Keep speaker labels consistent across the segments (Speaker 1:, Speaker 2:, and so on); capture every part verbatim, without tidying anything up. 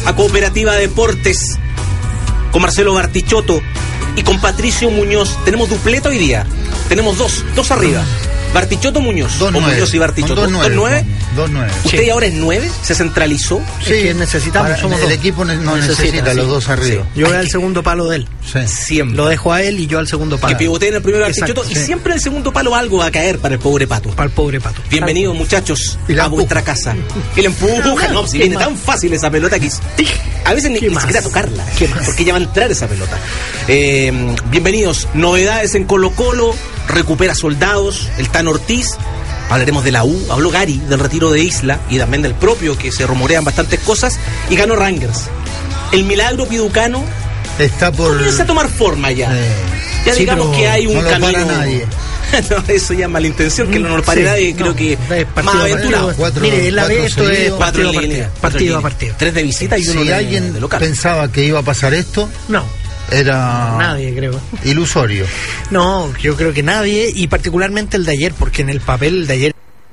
Speaker 1: a Cooperativa Deportes, con Marcelo Bartichotto y con Patricio Muñoz. Tenemos dupleta hoy día. Tenemos dos, dos arriba. Bartichotto, Muñoz.
Speaker 2: Dos
Speaker 1: o
Speaker 2: nueve.
Speaker 1: Muñoz y Bartichotto.
Speaker 2: Dos nueve.
Speaker 1: ¿Dos nueve?
Speaker 2: Dos nueve.
Speaker 1: ¿Usted
Speaker 2: Sí.
Speaker 1: ahora es nueve? ¿Se centralizó?
Speaker 2: Sí,
Speaker 3: es que necesitamos,
Speaker 2: para,
Speaker 3: somos
Speaker 2: el
Speaker 3: dos.
Speaker 2: equipo ne- no necesita,
Speaker 3: Necesita,
Speaker 2: los
Speaker 3: sí.
Speaker 2: dos arriba.
Speaker 3: Yo voy al segundo palo de él.
Speaker 2: Sí.
Speaker 1: Siempre.
Speaker 3: Lo dejo a él y yo al segundo palo.
Speaker 1: Que pivotea en el primero Bartichotto y
Speaker 2: sí.
Speaker 1: siempre en el segundo palo algo va a caer para el pobre Pato.
Speaker 3: Para el pobre Pato.
Speaker 1: Bienvenidos, muchachos,
Speaker 2: Y la
Speaker 1: a
Speaker 2: empuja.
Speaker 1: vuestra casa. Y le empuja, no, si
Speaker 3: ¿Qué
Speaker 1: viene
Speaker 3: más?
Speaker 1: tan fácil esa pelota que a veces ni,
Speaker 3: ¿Qué
Speaker 1: ni
Speaker 3: más?
Speaker 1: siquiera tocarla.
Speaker 3: ¿Qué más?
Speaker 1: Porque ya va a entrar esa pelota. Eh, bienvenidos, novedades en Colo Colo, recupera soldados, el Tan Ortiz. Hablaremos de la U, habló Gary del retiro de Isla y también del propio, que se rumorean bastantes cosas, y ganó Rangers. El milagro piducano
Speaker 2: Está por...
Speaker 1: comienza a tomar forma ya.
Speaker 2: Eh,
Speaker 1: Ya
Speaker 3: sí,
Speaker 1: digamos
Speaker 3: pero
Speaker 1: que hay un
Speaker 2: no lo
Speaker 1: camino.
Speaker 2: para nadie.
Speaker 1: No, eso ya es mala intención, que no nos pare
Speaker 3: Sí,
Speaker 1: nadie,
Speaker 3: no,
Speaker 1: creo que
Speaker 3: es partido
Speaker 1: más
Speaker 3: a
Speaker 1: aventurado.
Speaker 3: partido.
Speaker 2: Cuatro-
Speaker 3: Mire, la
Speaker 2: cuatro
Speaker 3: vez esto es
Speaker 2: seguidos.
Speaker 3: partido a
Speaker 1: Cuatro
Speaker 3: partido.
Speaker 1: líneas, cuatro
Speaker 3: Partido a
Speaker 1: líneas.
Speaker 3: partido.
Speaker 1: Tres de visita y uno
Speaker 2: Si
Speaker 1: de,
Speaker 2: alguien
Speaker 1: de local.
Speaker 2: pensaba que iba a pasar esto,
Speaker 3: No,
Speaker 2: era
Speaker 3: nadie creo.
Speaker 2: ilusorio.
Speaker 3: No, yo creo que nadie, y particularmente el de ayer, porque en el papel el de ayer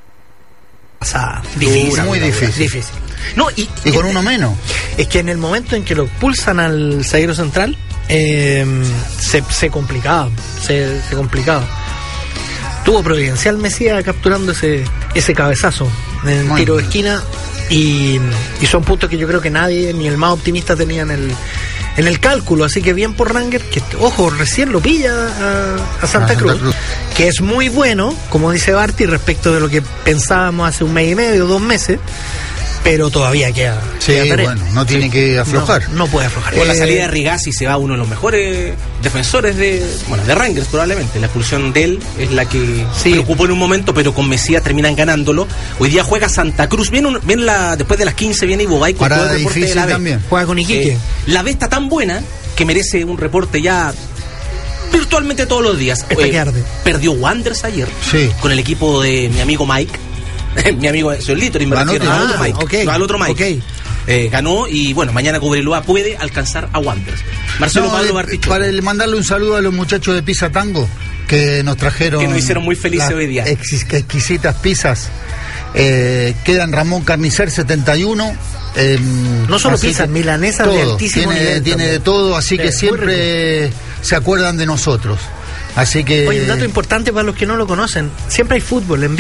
Speaker 3: pasa difícil.
Speaker 2: Muy difícil.
Speaker 3: Difícil.
Speaker 1: No, y,
Speaker 2: Y con uno menos.
Speaker 3: Es que en el momento en que lo expulsan al zaguero central, eh, se, se complicaba, se, se complicaba. Tuvo Providencial Mesías capturando ese, ese cabezazo en el
Speaker 2: Muy
Speaker 3: tiro de
Speaker 2: bien.
Speaker 3: esquina, y, y son puntos que yo creo que nadie, ni el más optimista, tenía en el, en el cálculo. Así que bien por Ranger, que ojo, recién lo pilla a, a Santa,
Speaker 2: A Santa
Speaker 3: Cruz,
Speaker 2: Cruz.
Speaker 3: que es muy bueno, como dice Barty, respecto de lo que pensábamos hace un mes y medio, dos meses, pero todavía queda,
Speaker 2: Sí,
Speaker 3: queda tarea.
Speaker 2: bueno, no tiene que aflojar.
Speaker 3: No, no puede aflojar.
Speaker 1: con la
Speaker 3: Eh,
Speaker 1: salida de Rigazzi se va uno de los mejores defensores de, bueno, de Rangers probablemente. La expulsión de él es la que
Speaker 3: Sí.
Speaker 1: preocupó en un momento, pero con Mesías terminan ganándolo. Hoy día juega Santa Cruz. Viene, un- viene la, después de las quince viene Ibobay con
Speaker 2: Parada
Speaker 1: todo el reporte de
Speaker 2: difícil
Speaker 1: la B.
Speaker 2: también.
Speaker 3: Juega con Iquique.
Speaker 1: Eh, la B está tan buena que merece un reporte ya virtualmente todos los días.
Speaker 3: Esta que arde.
Speaker 1: Perdió Wanderers ayer
Speaker 2: Sí.
Speaker 1: con el equipo de mi amigo Mike. mi amigo Solito, y me
Speaker 2: Ganó
Speaker 1: refiero al
Speaker 2: Tino.
Speaker 1: otro
Speaker 3: Ah,
Speaker 1: Mike.
Speaker 3: ok,
Speaker 1: No, al otro Mike.
Speaker 3: ok.
Speaker 1: Eh, ganó y bueno, mañana Cobreloa puede alcanzar a Wanderers. Marcelo
Speaker 2: No,
Speaker 1: Pablo
Speaker 2: eh,
Speaker 1: Bartichotto.
Speaker 2: para el- mandarle un saludo a los muchachos de Pizza Tango que nos trajeron.
Speaker 1: Que nos hicieron muy felices
Speaker 2: las
Speaker 1: hoy día.
Speaker 2: exquis- exquisitas pizzas. Eh, quedan Ramón Carnicer setenta y uno. eh,
Speaker 3: No solo
Speaker 2: así
Speaker 3: pizzas,
Speaker 2: que
Speaker 3: milanesas de
Speaker 2: todo,
Speaker 3: altísimo
Speaker 2: tiene,
Speaker 3: nivel
Speaker 2: Tiene
Speaker 3: también.
Speaker 2: de todo, así
Speaker 3: Sí,
Speaker 2: que
Speaker 3: muy
Speaker 2: siempre se acuerdan de nosotros. Así que.
Speaker 3: Oye, un dato importante para los que no lo conocen: siempre hay fútbol en